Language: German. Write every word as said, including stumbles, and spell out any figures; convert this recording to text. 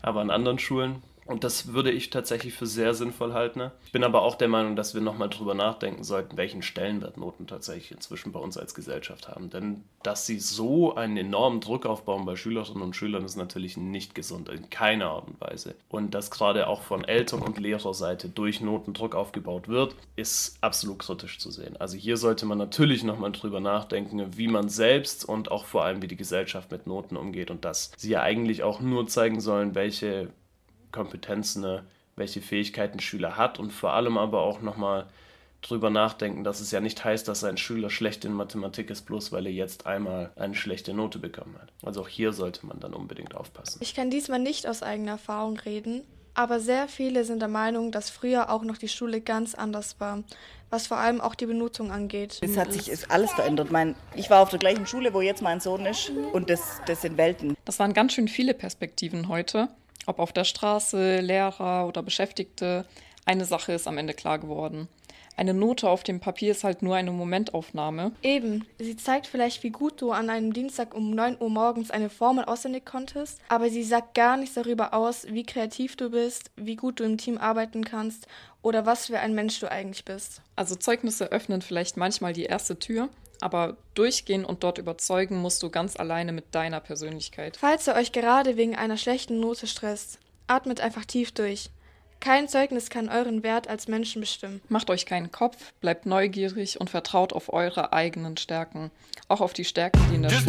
aber an anderen Schulen. Und das würde ich tatsächlich für sehr sinnvoll halten. Ich bin aber auch der Meinung, dass wir nochmal drüber nachdenken sollten, welchen Stellenwert Noten tatsächlich inzwischen bei uns als Gesellschaft haben. Denn dass sie so einen enormen Druck aufbauen bei Schülerinnen und Schülern, ist natürlich nicht gesund, in keiner Art und Weise. Und dass gerade auch von Eltern- und Lehrerseite durch Noten Druck aufgebaut wird, ist absolut kritisch zu sehen. Also hier sollte man natürlich nochmal drüber nachdenken, wie man selbst und auch vor allem, wie die Gesellschaft mit Noten umgeht und dass sie ja eigentlich auch nur zeigen sollen, welche Kompetenzen, welche Fähigkeiten ein Schüler hat und vor allem aber auch nochmal drüber nachdenken, dass es ja nicht heißt, dass ein Schüler schlecht in Mathematik ist, bloß weil er jetzt einmal eine schlechte Note bekommen hat. Also auch hier sollte man dann unbedingt aufpassen. Ich kann diesmal nicht aus eigener Erfahrung reden, aber sehr viele sind der Meinung, dass früher auch noch die Schule ganz anders war, was vor allem auch die Benotung angeht. Es hat sich ist alles verändert. Mein, ich war auf der gleichen Schule, wo jetzt mein Sohn ist, und das, das sind Welten. Das waren ganz schön viele Perspektiven heute. Ob auf der Straße, Lehrer oder Beschäftigte, eine Sache ist am Ende klar geworden. Eine Note auf dem Papier ist halt nur eine Momentaufnahme. Eben, sie zeigt vielleicht, wie gut du an einem Dienstag um neun Uhr morgens eine Formel auswendig konntest, aber sie sagt gar nichts darüber aus, wie kreativ du bist, wie gut du im Team arbeiten kannst oder was für ein Mensch du eigentlich bist. Also Zeugnisse öffnen vielleicht manchmal die erste Tür, aber durchgehen und dort überzeugen musst du ganz alleine mit deiner Persönlichkeit. Falls ihr euch gerade wegen einer schlechten Note stresst, atmet einfach tief durch. Kein Zeugnis kann euren Wert als Menschen bestimmen. Macht euch keinen Kopf, bleibt neugierig und vertraut auf eure eigenen Stärken. Auch auf die Stärken, die in der Schule